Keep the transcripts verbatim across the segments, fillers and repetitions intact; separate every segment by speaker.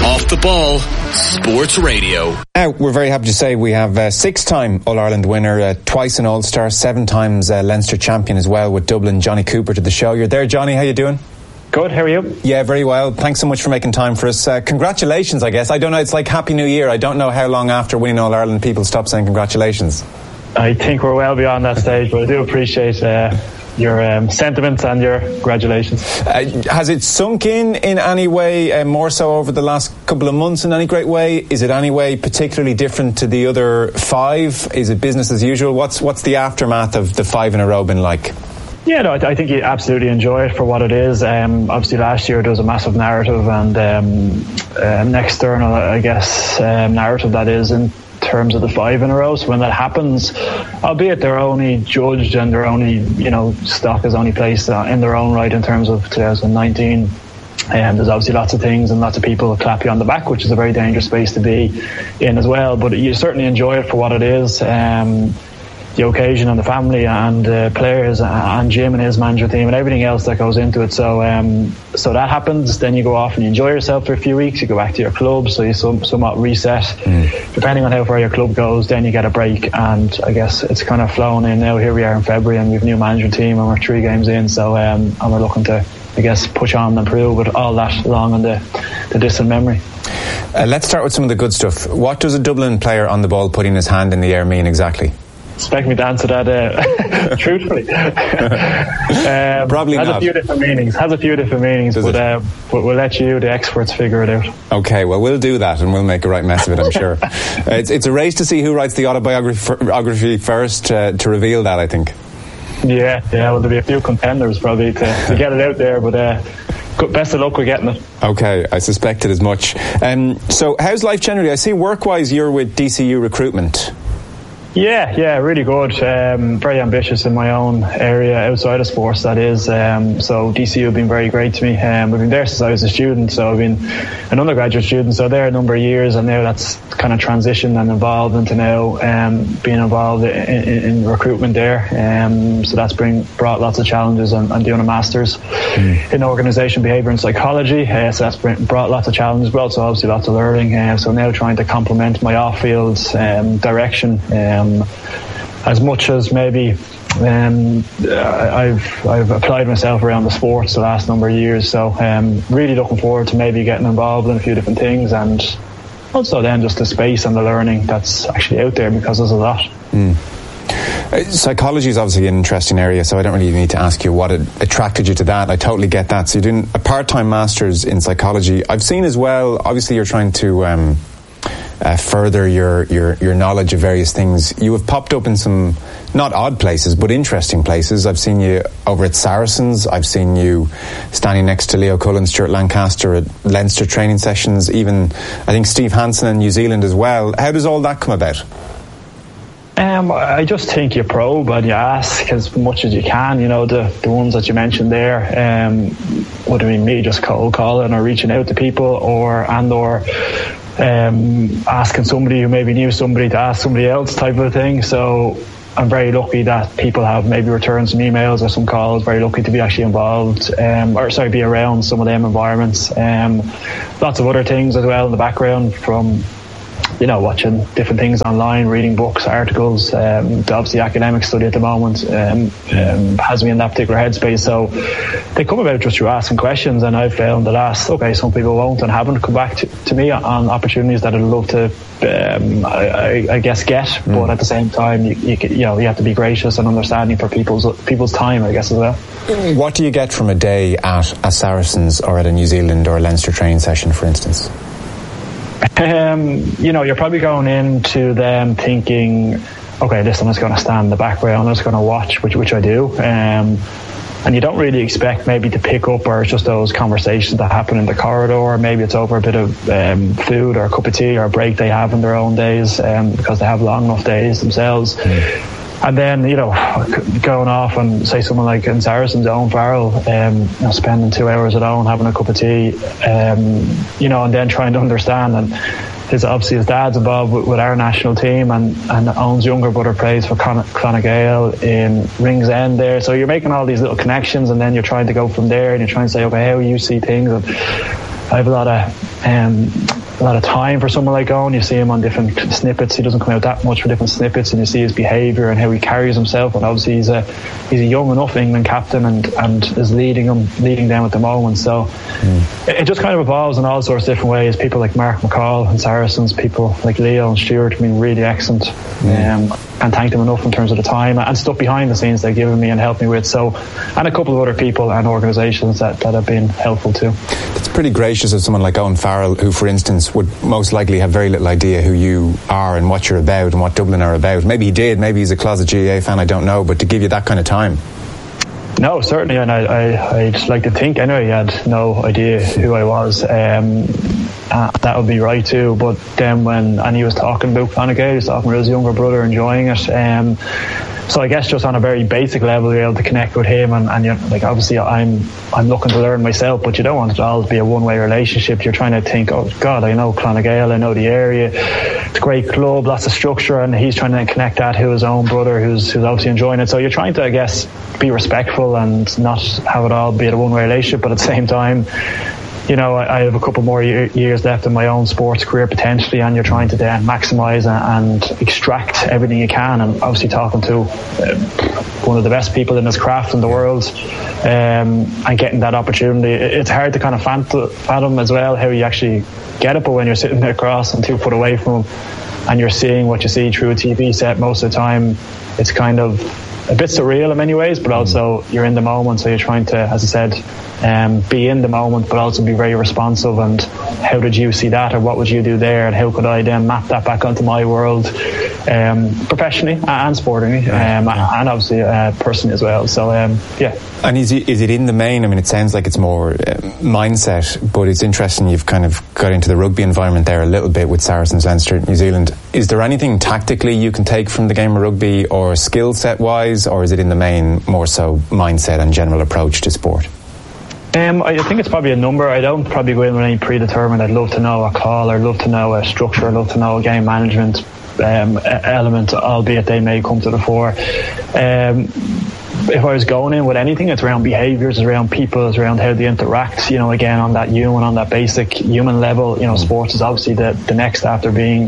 Speaker 1: Off the Ball Sports Radio.
Speaker 2: Now, we're very happy to say we have a six-time All-Ireland winner, uh, twice an All-Star, seven times uh, Leinster champion as well with Dublin, Johnny Cooper, to the show. You're there, Johnny. How you doing?
Speaker 3: Good, how are you?
Speaker 2: Yeah, very well. Thanks so much for making time for us. Uh, congratulations, I guess. I don't know, it's like Happy New Year. I don't know how long after winning All-Ireland people stop saying congratulations.
Speaker 3: I think we're well beyond that stage, but I do appreciate uh, your um, sentiments and your congratulations.
Speaker 2: Uh, has it sunk in in any way, uh, more so over the last couple of months in any great way? Is it any way particularly different to the other five? Is it business as usual? What's what's the aftermath of the five in a row been like?
Speaker 3: Yeah, no, I, I think you absolutely enjoy it for what it is. Um, obviously, last year there was a massive narrative and um, an external, I guess, um, narrative that is in terms of the five in a row. So when that happens, albeit they're only judged and they're only, you know, stock is only placed in their own right in terms of twenty nineteen. And there's obviously lots of things and lots of people clap you on the back, which is a very dangerous space to be in as well. But you certainly enjoy it for what it is. Um, the occasion and the family and uh, players and Jim and his manager team and everything else that goes into it. So um, so that happens, then you go off and you enjoy yourself for a few weeks, you go back to your club, so you some, somewhat reset. Mm. Depending on how far your club goes, then you get a break, and I guess it's kind of flown in now. Here we are in February and we've a new management team and we're three games in, so um, and we're looking to, I guess, push on and improve with all that long in the, the distant memory.
Speaker 2: Uh, let's start with some of the good stuff. What does a Dublin player on the ball putting his hand in the air mean exactly?
Speaker 3: Expect me to answer that uh, truthfully. um,
Speaker 2: Probably
Speaker 3: has
Speaker 2: not.
Speaker 3: a few different meanings. Has a few different meanings,
Speaker 2: Does
Speaker 3: but, uh, but we'll let you, the experts, figure it out.
Speaker 2: Okay, well, we'll do that and we'll make a right mess of it, I'm sure. uh, it's, it's a race to see who writes the autobiography first uh, to reveal that, I think.
Speaker 3: Yeah, yeah. Well, there'll be a few contenders probably to, to get it out there, but uh, good, best of luck with getting it.
Speaker 2: Okay, I suspected as much. Um, so, how's life generally? I see work-wise you're with D C U Recruitment.
Speaker 3: Yeah, yeah, really good. Um, very ambitious in my own area, outside of sports, that is. Um, so D C U have been very great to me. Um, I've been there since I was a student, so I've been an undergraduate student, so there a number of years, and now that's kind of transitioned and evolved into now um, being involved in, in, in recruitment there. Um, so that's bring, brought lots of challenges. I'm, I'm doing a master's mm. in organisation, behaviour and psychology, uh, so that's bring, brought lots of challenges, but also obviously lots of learning. Uh, so now trying to complement my off-field um, direction. Um, Um, as much as maybe um, I've I've applied myself around the sports the last number of years, so um, really looking forward to maybe getting involved in a few different things, and also then just the space and the learning that's actually out there, because there's a lot.
Speaker 2: Mm. Uh, psychology is obviously an interesting area, so I don't really need to ask you what it attracted you to that. I totally get that. So you're doing a part-time master's in psychology. I've seen as well, obviously you're trying to um, Uh, further your, your, your knowledge of various things. You have popped up in some not odd places but interesting places. I've seen you over at Saracens. I've seen you standing next to Leo Cullen, Stuart Lancaster at Leinster training sessions, even I think Steve Hansen in New Zealand as well. How does all that come about?
Speaker 3: Um, I just think you probe and you ask as much as you can. You know, the, the ones that you mentioned there, um, what do you mean, me just cold calling or reaching out to people, or and or um, asking somebody who maybe knew somebody to ask somebody else type of thing. So I'm very lucky that people have maybe returned some emails or some calls. Very lucky to be actually involved, um, or sorry, be around some of them environments. Um, lots of other things as well in the background, from you know, watching different things online, reading books, articles. Um, obviously, academic study at the moment um, um, has me in that particular headspace. So they come about just through asking questions, and I've found that asked, okay, some people won't and haven't come back to, to me on opportunities that I'd love to, um, I, I, I guess, get. Mm. But at the same time, you, you, you know, you have to be gracious and understanding for people's people's time, I guess, as well.
Speaker 2: What do you get from a day at a Saracens or at a New Zealand or a Leinster training session, for instance?
Speaker 3: Um, you know, you're probably going into them thinking, okay, listen, I'm just going to stand in the background, I'm just going to watch, which which I do. Um, and you don't really expect maybe to pick up, or it's just those conversations that happen in the corridor. Maybe it's over a bit of um, food or a cup of tea or a break they have in their own days, um, because they have long enough days themselves. Mm. And then, you know, going off and say someone like in Saracens, Owen Farrell, um, you know, spending two hours at Owen having a cup of tea, um, you know, and then trying to understand. And his obviously his dad's involved with, with our national team, and, and Owen's younger brother plays for Con- Clonagale in Ringsend there. So you're making all these little connections, and then you're trying to go from there, and you're trying to say, okay, how you see things. And I have a lot of um, a lot of time for someone like Owen. You see him on different snippets. He doesn't come out that much for different snippets, and you see his behaviour and how he carries himself. And obviously, he's a he's a young enough England captain, and, and is leading them leading them at the moment. So mm. it, it just kind of evolves in all sorts of different ways. People like Mark McCall and Saracens, people like Leo and Stuart have been really excellent. Mm. Um, and thank them enough in terms of the time and stuff behind the scenes they've given me and helped me with. So, and a couple of other people and organisations that, that have been helpful too.
Speaker 2: It's pretty gracious of someone like Owen Farrell, who, for instance, would most likely have very little idea who you are and what you're about and what Dublin are about. Maybe he did, maybe he's a closet G A A fan, I don't know, but to give you that kind of time.
Speaker 3: No, certainly, and I, I, I just like to think anyway he had no idea who I was. Um, uh, that would be right too. But then when and he was talking about Fine Gael, he was talking with his younger brother, enjoying it. Um, so I guess just on a very basic level, you're able to connect with him, and, and you're, like obviously I'm I'm looking to learn myself, but you don't want it all to be a one-way relationship. You're trying to think, oh God, I know Fine Gael, I know the area, it's a great club, lots of structure, and he's trying to connect that to his own brother, who's who's obviously enjoying it. So you're trying to, I guess, be respectful and not have it all be a one-way relationship, but at the same time, you know, I, I have a couple more year, years left in my own sports career potentially, and you're trying to then maximise and, and extract everything you can. And obviously talking to uh, one of the best people in this craft in the world, um, and getting that opportunity, it's hard to kind of fathom as well how you actually get it. But when you're sitting there across and two foot away from him, and you're seeing what you see through a T V set most of the time, it's kind of a bit surreal in many ways, but also you're in the moment, so you're trying to, as I said, um, be in the moment, but also be very responsive. And how did you see that, or what would you do there, and how could I then map that back onto my world, um, professionally and sportingly, um, and obviously uh, personally as well. So um, yeah.
Speaker 2: And is it, is it in the main? I mean, it sounds like it's more uh, mindset, but it's interesting you've kind of got into the rugby environment there a little bit with Saracens Leinster, New Zealand. Is there anything tactically you can take from the game of rugby, or skill set wise, or is it in the main more so mindset and general approach to sport?
Speaker 3: Um, I think it's probably a number. I don't probably go in with any predetermined. I'd love to know a call, I'd love to know a structure, I'd love to know a game management um, element, albeit they may come to the fore. Um, if I was going in with anything, it's around behaviours, it's around people, it's around how they interact, you know, again, on that human, on that basic human level. You know, sports is obviously the, the next after being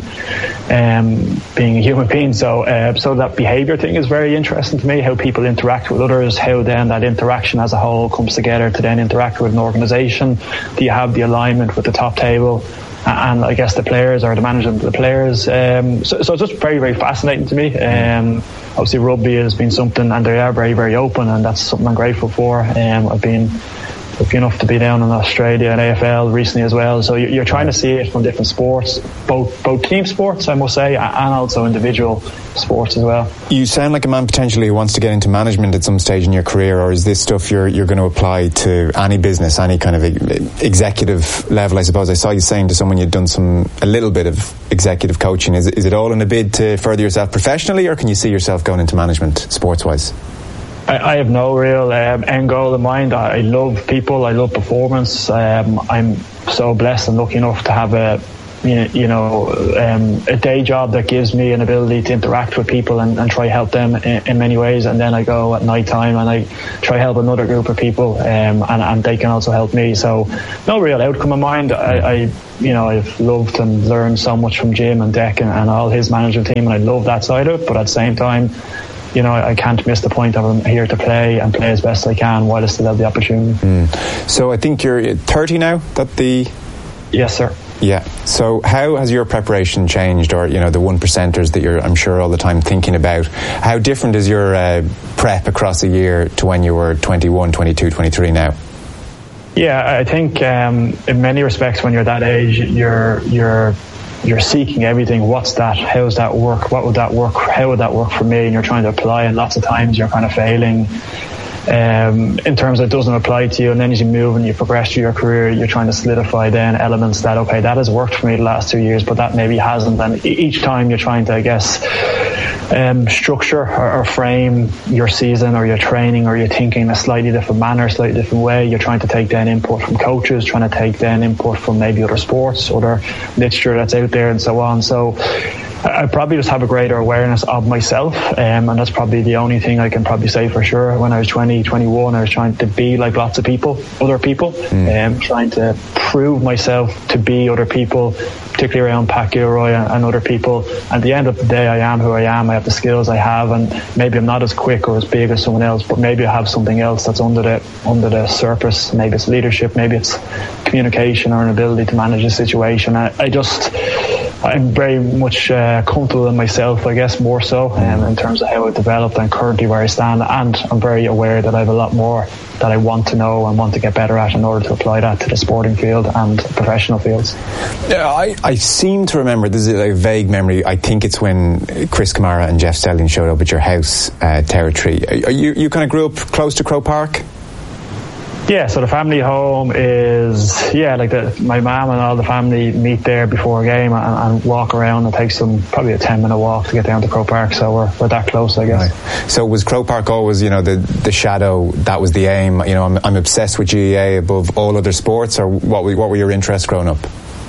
Speaker 3: um, being a human being. So uh, so that behaviour thing is very interesting to me, how people interact with others, how then that interaction as a whole comes together to then interact with an organisation. Do you have the alignment with the top table? And I guess the players, or the management of the players. Um, so, so it's just very, very fascinating to me. Um, obviously, rugby has been something, and they are very, very open, and that's something I'm grateful for. Um, I've been lucky enough to be down in Australia and A F L recently as well. So you're trying to see it from different sports, both both team sports, I must say, and also individual sports as well. You
Speaker 2: sound like a man potentially who wants to get into management at some stage in your career, or is this stuff you're you're going to apply to any business, any kind of executive level? I suppose I saw you saying to someone you'd done some a little bit of executive coaching. Is it, is it all in a bid to further yourself professionally, or can you see yourself going into management sports-wise?
Speaker 3: I have no real um, end goal in mind. I love people, I love performance. Um, I'm so blessed and lucky enough to have a, you know, um, a day job that gives me an ability to interact with people and, and try help them in, in many ways. And then I go at night time and I try help another group of people, um, and, and they can also help me. So no real outcome in mind. I, I you know, I've loved and learned so much from Jim and Deck and, and all his management team, and I love that side of it. But at the same time, you know, I can't miss the point of I'm here to play and play as best I can while I still have the opportunity.
Speaker 2: Mm. So I think you're thirty now, that the...
Speaker 3: Yes, sir.
Speaker 2: Yeah. So how has your preparation changed, or, you know, the one percenters that you're, I'm sure, all the time thinking about? How different is your uh, prep across a year to when you were twenty-one, twenty-two, twenty-three now?
Speaker 3: Yeah, I think um, in many respects when you're that age, you're you're you're seeking everything. What's that? How's that work? What would that work? How would that work for me? And you're trying to apply, and lots of times you're kind of failing um, in terms of it doesn't apply to you. And then as you move and you progress through your career, you're trying to solidify then elements that, okay, that has worked for me the last two years, but that maybe hasn't. And each time you're trying to, I guess, um, structure or, or frame your season or your training or your thinking in a slightly different manner, slightly different way. You're trying to take then input from coaches, trying to take then input from maybe other sports, other literature that's out there, and so on. So I probably just have a greater awareness of myself, um, and that's probably the only thing I can probably say for sure. When I was twenty, twenty-one, I was trying to be like lots of people, other people, mm. um, trying to prove myself to be other people, particularly around Pat Gilroy and, and other people. At the end of the day, I am who I am. I have the skills I have, and maybe I'm not as quick or as big as someone else, but maybe I have something else that's under the under the surface. Maybe it's leadership, maybe it's communication or an ability to manage a situation. I, I just, I'm very much uh, comfortable in myself, I guess, more so um, in terms of how I've developed and currently where I stand. And I'm very aware that I have a lot more that I want to know and want to get better at in order to apply that to the sporting field and professional fields.
Speaker 2: Yeah, I, I seem to remember, this is a vague memory, I think it's when Chris Kamara and Jeff Stelling showed up at your house uh, territory. Are you, you kind of grew up close to Croke Park?
Speaker 3: Yeah, so the family home is, yeah, like the, my mum and all the family meet there before a game and, and walk around. It takes them probably a ten minute walk to get down to Croke Park, so we're, we're that close, I guess.
Speaker 2: Right. So was Croke Park always, you know, the, the shadow, that was the aim? You know, I'm, I'm obsessed with G A A above all other sports, or what were, what were your interests growing up?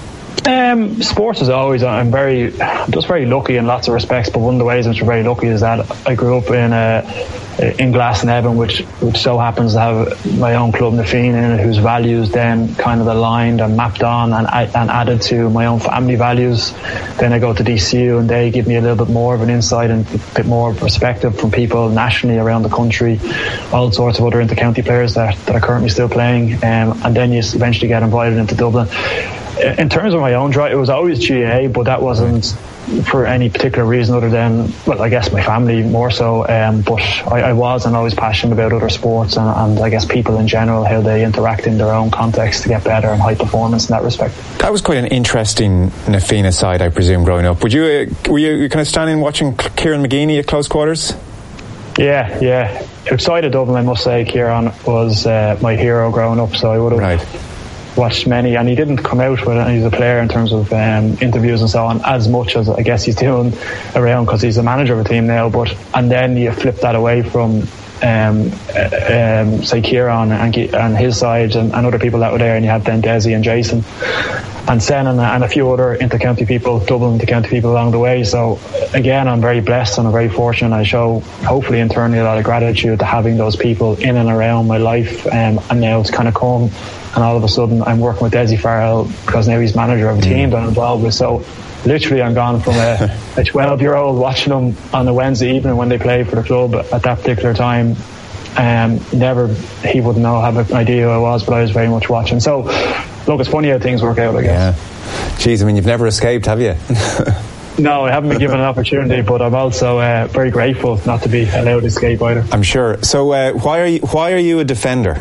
Speaker 3: Um, sports is always, I'm very, I'm just very lucky in lots of respects, but one of the ways I'm very lucky is that I grew up in a, in Glasnevin, which which so happens to have my own club, Nafeen, in it, whose values then kind of aligned and mapped on and, and added to my own family values. Then I go to D C U and they give me a little bit more of an insight and a bit more perspective from people nationally around the country, all sorts of other inter-county players that, that are currently still playing, um, and then you eventually get invited into Dublin. In terms of my own drive, it was always G A A, but that wasn't for any particular reason other than, well, I guess my family more so, um, but I, I was and always passionate about other sports and, and I guess people in general, how they interact in their own context to get better and high performance in that respect. That
Speaker 2: was quite an interesting Nafina side, I presume, growing up. Would you, uh, were you kind of standing watching Kieran McGeeney at close quarters?
Speaker 3: Yeah, yeah. Outside of Dublin, I must say, Kieran was uh, my hero growing up, so I would have... Right. watched many, and he didn't come out with it. He's a player in terms of um, interviews and so on as much as I guess he's doing around, because he's the manager of a team now. But and then you flip that away from um, um, say Kieran and, and his side and, and other people that were there, and you had then Desi and Jason and Sen and, and a few other inter-county people, Dublin inter-county people along the way. So again, I'm very blessed and I'm very fortunate. I show hopefully internally a lot of gratitude to having those people in and around my life, um, and now it's kind of come. And all of a sudden, I'm working with Desi Farrell because now he's manager of a team that I'm involved with. So, literally, I'm gone from a, a twelve-year-old watching them on a Wednesday evening when they play for the club at that particular time. Um, never, he wouldn't know, have an idea who I was, but I was very much watching. So, look, it's funny how things work out, I guess.
Speaker 2: Yeah. Jeez, I mean, you've never escaped, have you?
Speaker 3: No, I haven't been given an opportunity, but I'm also uh, very grateful not to be allowed to escape either.
Speaker 2: I'm sure. So, uh, why are you? Why are you a defender?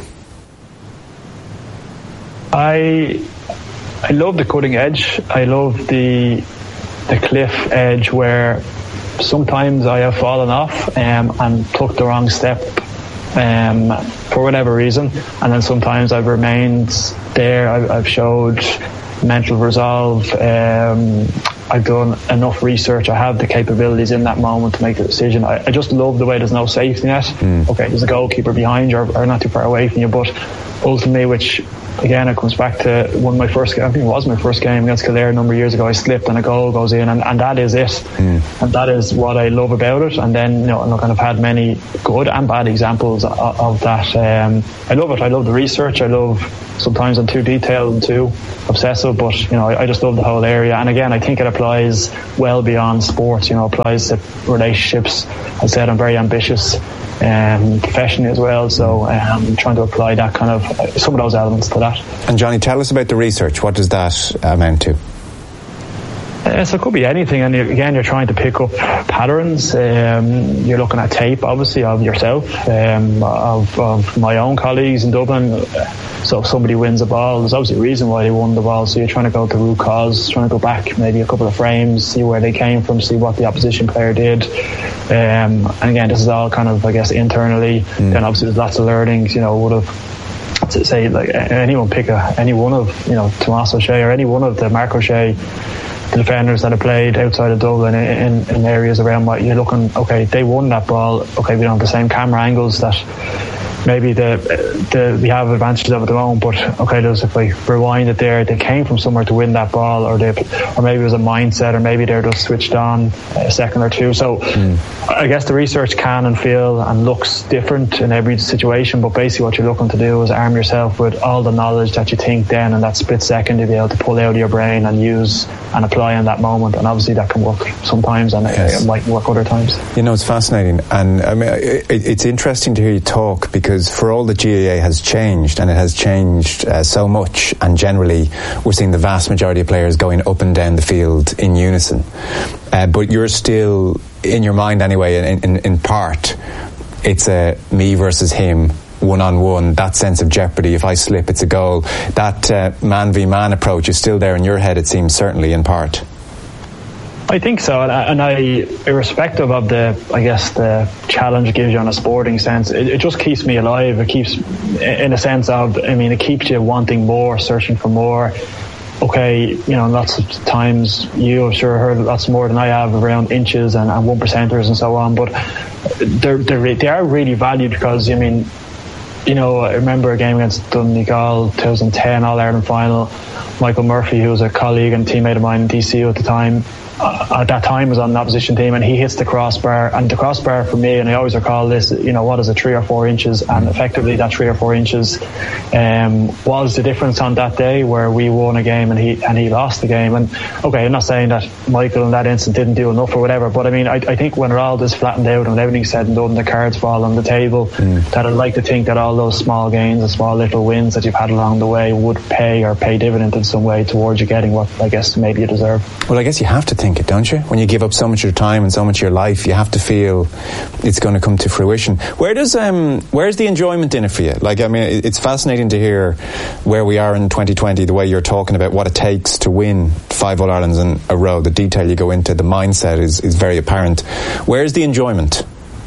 Speaker 3: I I love the cutting edge. I love the the cliff edge where sometimes I have fallen off um, and took the wrong step um, for whatever reason, and then sometimes I've remained there. I've, I've showed mental resolve. Um, I've done enough research. I have the capabilities in that moment to make the decision. I, I just love the way there's no safety net. Mm. Okay, there's a goalkeeper behind you or, or not too far away from you, but ultimately, which again, it comes back to one of my first, I think it was my first game against Kildare a number of years ago. I slipped and a goal goes in, and, and that is it. Mm. And that is what I love about it. And then, you know, and I've had many good and bad examples of, of that. Um, I love it. I love the research. I love, sometimes I'm too detailed and too obsessive, but, you know, I, I just love the whole area. And again, I think it applies well beyond sports, you know, applies to relationships. I said I'm very ambitious. Um, professionally as well, so I'm um, trying to apply that kind of uh, some of those elements to that.
Speaker 2: And Johnny, tell us about the research. What does that amount to?
Speaker 3: Uh, so it could be anything, and you're, again, you're trying to pick up patterns. Um, you're looking at tape, obviously, of yourself, um, of, of my own colleagues in Dublin. So if somebody wins a ball, there's obviously a reason why they won the ball. So you're trying to go to root cause, trying to go back maybe a couple of frames, see where they came from, see what the opposition player did. Um, and again, this is all kind of, I guess, internally. Mm. Then obviously there's lots of learnings. You know, would have to say like anyone pick a, any one of, you know, Tomas O'Shea or any one of the Mark O'Shea the defenders that have played outside of Dublin in, in, in areas around what you're looking, okay, they won that ball, okay, we don't have the same camera angles that maybe the, the we have advantages of at the moment, but okay, there's, if I rewind it there, they came from somewhere to win that ball, or they, or maybe it was a mindset, or maybe they're just switched on a second or two. So mm. I guess the research can and feel and looks different in every situation, but basically what you're looking to do is arm yourself with all the knowledge that you think then in that split second to be able to pull out of your brain and use and apply in that moment. And obviously that can work sometimes, and yes. it might work other times.
Speaker 2: You know, it's fascinating, and I mean, it, it's interesting to hear you talk, because for all the G A A has changed, and it has changed uh, so much, and generally we're seeing the vast majority of players going up and down the field in unison, uh, but you're still, in your mind anyway, in, in, in part, it's a me versus him, one-on-one, that sense of jeopardy. If I slip, it's a goal. That uh, man v man approach is still there in your head, it seems, certainly in part.
Speaker 3: I think so, and I, and I, irrespective of the, I guess, the challenge it gives you on a sporting sense, it, it just keeps me alive. It keeps, in a sense of, I mean, it keeps you wanting more, searching for more. Okay, you know, lots of times you have sure heard lots more than I have around inches and, and one percenters and so on, but they're, they're, they are really valued, because, I mean, you know, I remember a game against Donegal, twenty ten All-Ireland final. Michael Murphy, who was a colleague and teammate of mine in D C U at the time, uh, at that time was on the opposition team, and he hits the crossbar, and the crossbar for me, and I always recall this, you know, what is it, three or four inches, and effectively that three or four inches um, was the difference on that day where we won a game and he and he lost the game. And okay, I'm not saying that Michael in that instant didn't do enough or whatever, but I mean, I, I think when all this flattened out and everything's said and done, the cards fall on the table, mm. that I'd like to think that all those small gains and small little wins that you've had along the way would pay or pay dividend in some way towards you getting what I guess maybe you deserve.
Speaker 2: Well, I guess you have to think it, don't you? When you give up so much of your time and so much of your life, you have to feel it's going to come to fruition. Where does um, where's the enjoyment in it for you? Like, I mean, it's fascinating to hear where we are in twenty twenty, the way you're talking about what it takes to win five All-Irelands in a row, the detail you go into, the mindset is, is very apparent. Where's the enjoyment?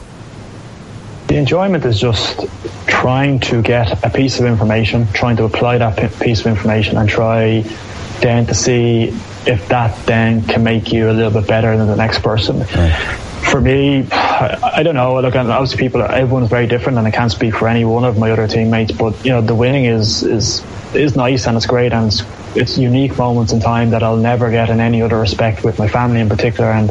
Speaker 3: The enjoyment is just trying to get a piece of information, trying to apply that piece of information, and try then to see if that then can make you a little bit better than the next person. Right. For me, I, I don't know. Look, obviously, people, everyone's very different, and I can't speak for any one of my other teammates. But you know, the winning is is is nice and it's great, and it's, it's unique moments in time that I'll never get in any other respect with my family in particular and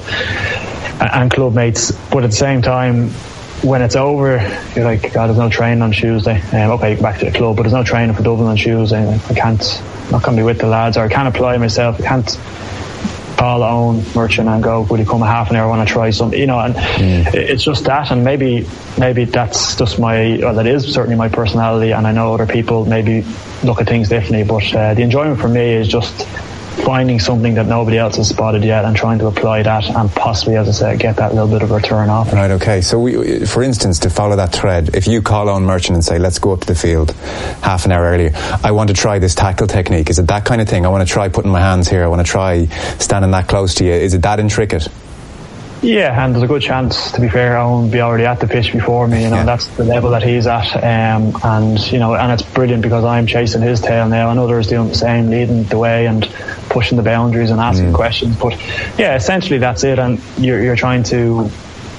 Speaker 3: and club mates. But at the same time, when it's over, you're like, God, there's no training on Tuesday. Um, okay, go back to the club, but there's no training for Dublin on Tuesday. I can't, I'm not going to be with the lads, or I can't apply myself. I can't call Owen Merchant and go, would you come a half an hour, I want to try something, you know, and mm. it's just that, and maybe maybe that's just my, well, that is certainly my personality, and I know other people maybe look at things differently, but uh, the enjoyment for me is just finding something that nobody else has spotted yet and trying to apply that and possibly, as I said, get that little bit of return off.
Speaker 2: Right, okay. So, we, for instance, to follow that thread, if you call on Merchant and say, let's go up to the field half an hour earlier, I want to try this tackle technique. Is it that kind of thing? I want to try putting my hands here. I want to try standing that close to you. Is it that intricate?
Speaker 3: Yeah, and there's a good chance, to be fair, Owen will be already at the pitch before me, you know, yeah. That's the level that he's at, um, and, you know, and it's brilliant because I'm chasing his tail now and others doing the same, leading the way and pushing the boundaries and asking mm. questions, but yeah, essentially that's it, and you're, you're trying to,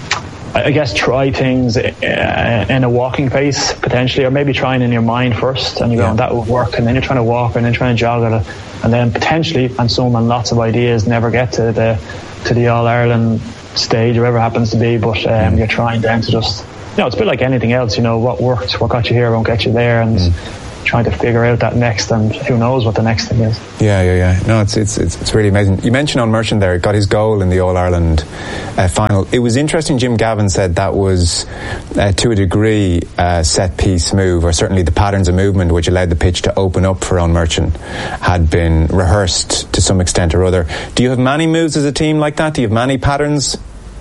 Speaker 3: I guess, try things in a walking pace, potentially, or maybe trying in your mind first, and you're yeah. going, that will work, and then you're trying to walk, and then trying to jog at it, and then potentially, and some and lots of ideas never get to the to the All-Ireland stage, or whatever happens to be, but um, mm. you're trying then to just, you know, it's a bit like anything else, you know, what worked, what got you here won't get you there, and mm. trying to figure out that next, and who knows what the next thing is. Yeah,
Speaker 2: yeah, yeah. No, it's it's it's, it's really amazing. You mentioned on Merchant there, got his goal in the All-Ireland uh, final. It was interesting, Jim Gavin said that was, uh, to a degree, a set-piece move, or certainly the patterns of movement which allowed the pitch to open up for Owen Merchant had been rehearsed to some extent or other. Do you have many moves as a team like that? Do you have many patterns?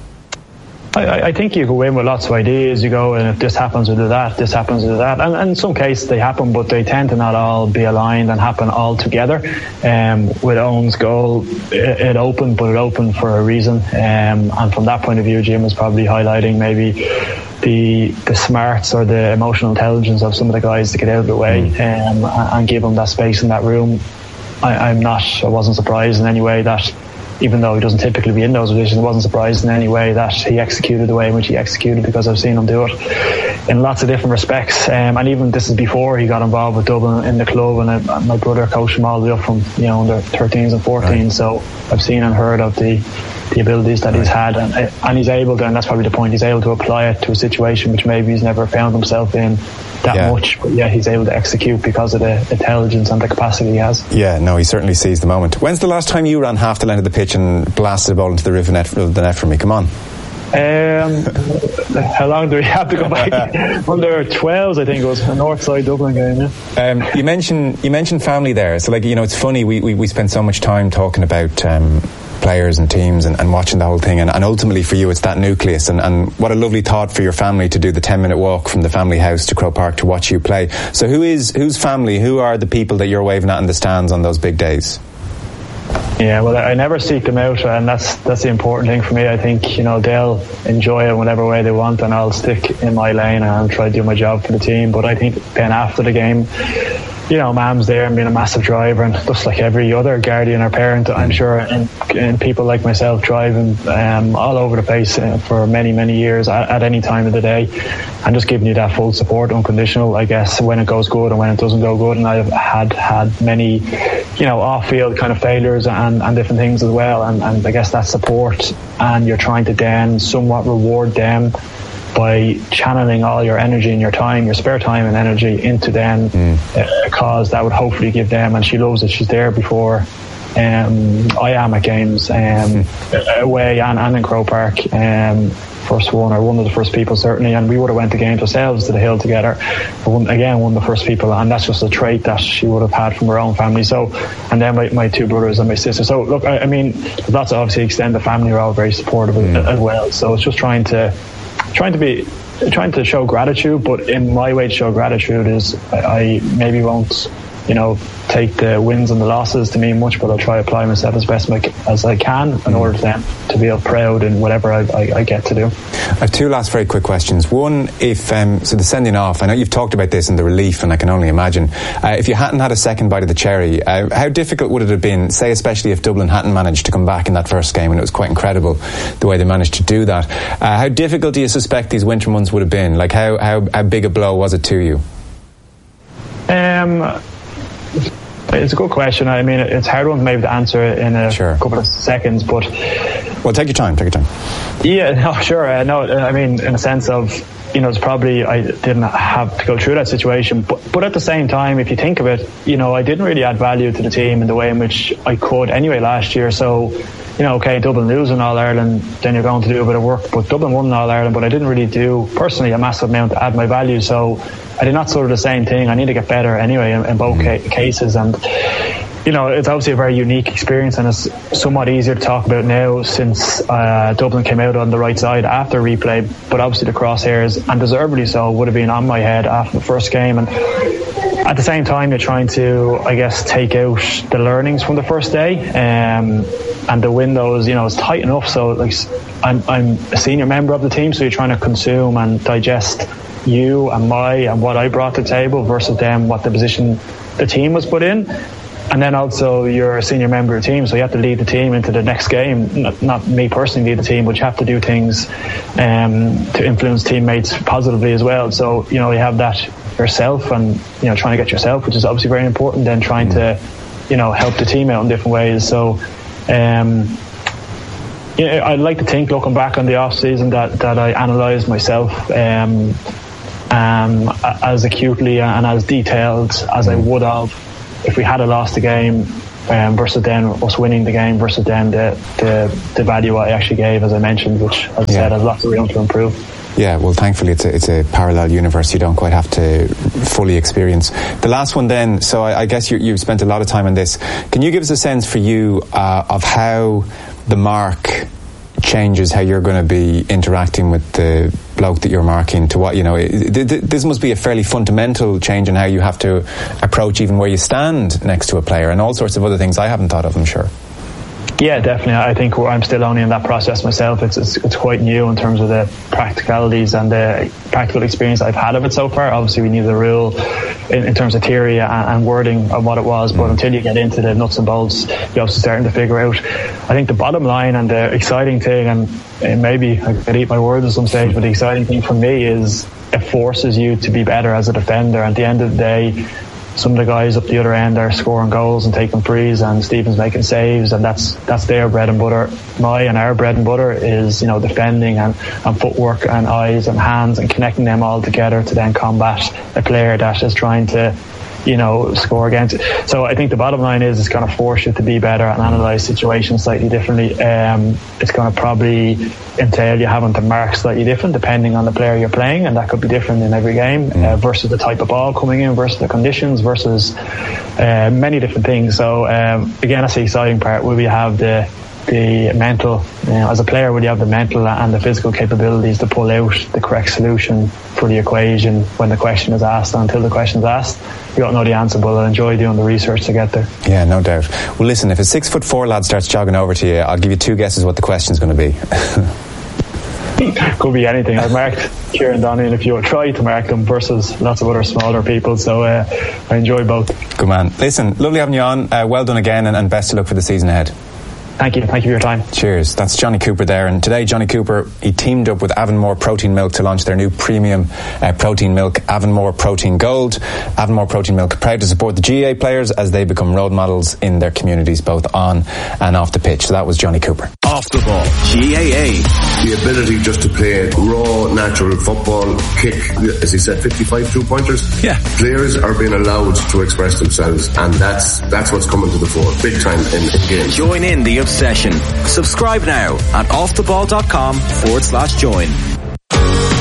Speaker 3: I, I think you go in with lots of ideas. You go, and if this happens, we'll do that. This happens, we'll do that. And, and in some cases they happen, but they tend to not all be aligned and happen all together. Um, with Owen's goal, it, it opened, but it opened for a reason. Um, and from that point of view, Jim was probably highlighting maybe the the smarts or the emotional intelligence of some of the guys to get out of the way um, and give them that space in that room. I, I'm not, I wasn't surprised in any way that even though he doesn't typically be in those positions, it wasn't surprised in any way that he executed the way in which he executed, because I've seen him do it in lots of different respects. Um, and even this is before he got involved with Dublin in the club, and I, my brother coached him all the way up from, you know, under thirteens and fourteens. Right. So I've seen and heard of the the abilities that right. he's had, and, and he's able to, and that's probably the point, he's able to apply it to a situation which maybe he's never found himself in that yeah. much, but yeah, he's able to execute because of the intelligence and the capacity he has.
Speaker 2: Yeah, no, he certainly sees the moment. When's the last time you ran half the length of the pitch and blasted a ball into the river net, the net for me? Come on.
Speaker 3: Um, how long do we have to go back? Under twelves, I think it was a North Side Dublin game. Yeah.
Speaker 2: Um, you mentioned you mentioned family there, so like, you know, it's funny. We we, we spend so much time talking about um, players and teams and, and watching the whole thing, and, and ultimately for you, it's that nucleus. And, and what a lovely thought for your family to do the ten minute walk from the family house to Croke Park to watch you play. So who is whose family? Who are the people that you're waving at in the stands on those big days?
Speaker 3: Yeah, well, I never seek them out, and that's that's the important thing for me. I think, you know, they'll enjoy it whatever way they want, and I'll stick in my lane and try to do my job for the team. But I think then after the game, you know, Mam's there and being a massive driver, and just like every other guardian or parent, I'm sure, and, and people like myself driving um, all over the place uh, for many, many years at, at any time of the day, and just giving you that full support, unconditional, I guess, when it goes good and when it doesn't go good. And I've had had many, you know, off-field kind of failures and, and different things as well, and, and I guess that support, and you're trying to then somewhat reward them by channeling all your energy and your time, your spare time and energy into them, mm. a cause that would hopefully give them, and she loves it, she's there before um, I am at games um, mm. away and, and in Croke Park, um, first one or one of the first people certainly, and we would have went to games ourselves to the Hill together, one, again one of the first people, and that's just a trait that she would have had from her own family. So, and then my, my two brothers and my sister. So look, I, I mean, lots of obviously extended family are all very supportive mm. as well, so it's just trying to trying to be trying to show gratitude, but in my way to show gratitude is I, I maybe won't, you know, take the wins and the losses to mean much, but I'll try to apply myself as best as I can in order for them to feel proud in whatever I, I, I get to do.
Speaker 2: I have two last very quick questions. One, if um, so the sending off, I know you've talked about this and the relief, and I can only imagine, uh, if you hadn't had a second bite of the cherry, uh, how difficult would it have been, say especially if Dublin hadn't managed to come back in that first game, and it was quite incredible the way they managed to do that. Uh, how difficult do you suspect these winter months would have been? Like how, how, how big a blow was it to you?
Speaker 3: Um... It's a good question. I mean, it's a hard one maybe to answer in a
Speaker 2: sure.
Speaker 3: couple of seconds, but...
Speaker 2: Well, take your time, take your time.
Speaker 3: Yeah, no, sure. Uh, no, I mean, in a sense of, you know, it's probably I didn't have to go through that situation, but, but at the same time, if you think of it, you know, I didn't really add value to the team in the way in which I could anyway last year. So, you know, okay, Dublin losing All-Ireland, then you're going to do a bit of work, but Dublin won All-Ireland, but I didn't really do, personally, a massive amount to add my value. So I did not sort of the same thing. I need to get better anyway in, in both ca- cases. And, you know, it's obviously a very unique experience, and it's somewhat easier to talk about now since uh, Dublin came out on the right side after replay. But obviously the crosshairs, and deservedly so, would have been on my head after the first game. And at the same time, you're trying to, I guess, take out the learnings from the first day. Um, and the windows, you know, is tight enough. So, like, I'm, I'm a senior member of the team, so you're trying to consume and digest you and my and what I brought to the table versus them, what the position the team was put in. And then also you're a senior member of the team, so you have to lead the team into the next game. Not, not me personally lead the team, but you have to do things um, to influence teammates positively as well. So, you know, you have that yourself and, you know, trying to get yourself, which is obviously very important, then trying to, you know, help the team out in different ways. So, um, yeah, I'd like to think, looking back on the off season, that, that I analysed myself um, um, as acutely and as detailed as I would have if we had a lost the game um, versus then us winning the game versus then the, the the value I actually gave, as I mentioned, which, as I yeah. said, has lots of room to improve.
Speaker 2: Yeah, well, thankfully it's a, it's a parallel universe you don't quite have to fully experience. The last one then, so I, I guess you, you've spent a lot of time on this. Can you give us a sense for you uh, of how the mark changes how you're going to be interacting with the bloke that you're marking to what, you know, this must be a fairly fundamental change in how you have to approach even where you stand next to a player and all sorts of other things I haven't thought of, I'm sure.
Speaker 3: Yeah, definitely. I think I'm still only in that process myself. It's, it's it's quite new in terms of the practicalities and the practical experience I've had of it so far. Obviously, we need the rule in, in terms of theory and, and wording of what it was, but until you get into the nuts and bolts, you're also starting to figure out. I think the bottom line and the exciting thing, and, and maybe I could eat my words at some stage, but the exciting thing for me is it forces you to be better as a defender. At the end of the day, some of the guys up the other end are scoring goals and taking frees, and Stephen's making saves, and that's that's their bread and butter. My and our bread and butter is, you know, defending and, and footwork and eyes and hands and connecting them all together to then combat a player that is trying to, you know, score against it. So I think the bottom line is it's going to force you to be better and analyse situations slightly differently. Um, it's going to probably entail you having to mark slightly different depending on the player you're playing, and that could be different in every game, mm. uh, versus the type of ball coming in, versus the conditions, versus uh, many different things. So um, again, that's the exciting part. Will we have the the mental, you know, as a player, will you have the mental and the physical capabilities to pull out the correct solution for the equation when the question is asked? And until the question is asked, you don't know the answer, but I'll enjoy doing the research to get there.
Speaker 2: Yeah, no doubt. Well, listen, if a six foot four lad starts jogging over to you, I'll give you two guesses what the question's going to be.
Speaker 3: Could be anything. I've marked Kieran Donahue, if you try to mark them, versus lots of other smaller people, so uh, I enjoy both.
Speaker 2: Good man. Listen, lovely having you on. Uh, well done again, and, and best of luck for the season ahead.
Speaker 3: Thank you. Thank you for your time.
Speaker 2: Cheers. That's Johnny Cooper there. And today, Johnny Cooper, he teamed up with Avonmore Protein Milk to launch their new premium uh, protein milk, Avonmore Protein Gold. Avonmore Protein Milk, proud to support the G A A players as they become role models in their communities, both on and off the pitch. So that was Johnny Cooper.
Speaker 1: Off the ball, G A A.
Speaker 4: The ability just to play raw, natural football, kick, as he said, fifty-five two-pointers.
Speaker 1: Yeah.
Speaker 4: Players are being allowed to express themselves, and that's that's what's coming to the fore, big time in, in games.
Speaker 1: Join in the obsession. Subscribe now at offtheball.com forward slash join.